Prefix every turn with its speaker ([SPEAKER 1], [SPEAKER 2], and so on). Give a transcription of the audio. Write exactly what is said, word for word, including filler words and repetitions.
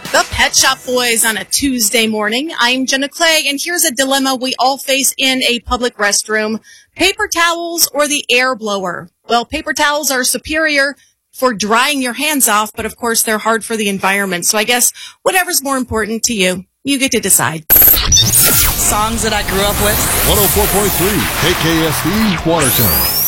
[SPEAKER 1] The Pet Shop Boys on a Tuesday morning. I'm Jenna Clay, and here's a dilemma we all face in a public restroom. Paper towels or the air blower? Well, paper towels are superior for drying your hands off, but of course they're hard for the environment. So I guess whatever's more important to you, you get to decide.
[SPEAKER 2] Songs that I grew up with.
[SPEAKER 3] one oh four point three K K S D Watertown.